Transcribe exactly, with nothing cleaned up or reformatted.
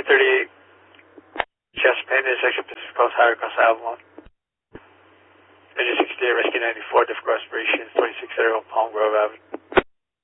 thirty-eight, Chesapeake, intersection Pacific Coast Highway across Avalon. Engine sixty-eight, Rescue ninety-four, difficult respiration, twenty-six thirty-one Palm Grove Avenue.